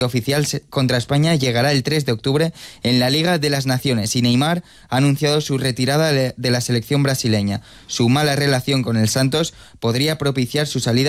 oficial contra España llegará el 3 de octubre en la Liga de las Naciones y Neymar ha anunciado su retirada de la selección brasileña. Su mala relación con el Santos podría propiciar su salida